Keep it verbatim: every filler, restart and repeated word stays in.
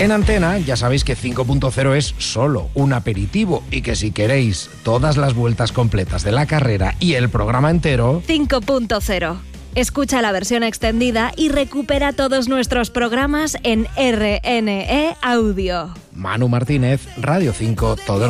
En Antena ya sabéis que cinco punto cero es solo un aperitivo y que si queréis todas las vueltas completas de la carrera y el programa entero... cinco punto cero. Escucha la versión extendida y recupera todos nuestros programas en R N E Audio. Manu Martínez, Radio cinco, todo